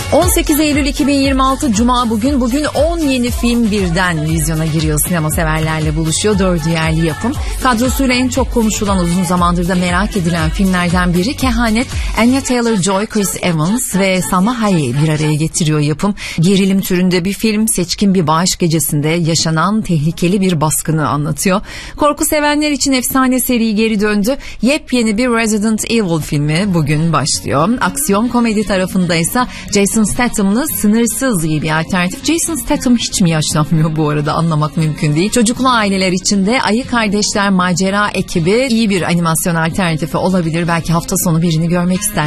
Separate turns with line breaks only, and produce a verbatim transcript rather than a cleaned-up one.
on sekiz Eylül iki bin yirmi altı Cuma bugün. Bugün on yeni film birden vizyona giriyor. Sinema severlerle buluşuyor. Dördü yerli yapım. Kadrosuyla en çok konuşulan, uzun zamandır da merak edilen filmlerden biri Kehanet. Anya Taylor-Joy, Chris Evans ve Salma Hayek'i bir araya getiriyor yapım. Gerilim türünde bir film, seçkin bir bağış gecesinde yaşanan tehlikeli bir baskını anlatıyor. Korku sevenler için efsane seri geri döndü. Yepyeni bir Resident Evil filmi bugün başlıyor. Aksiyon komedi tarafında ise Jason Statham'lı Sınırsız iyi bir alternatif. Jason Statham hiç mi yaşlanmıyor bu arada, anlamak mümkün değil. Çocuklu aileler için de Ayı Kardeşler Macera Ekibi iyi bir animasyon alternatifi olabilir. Belki hafta sonu birini görmek ister.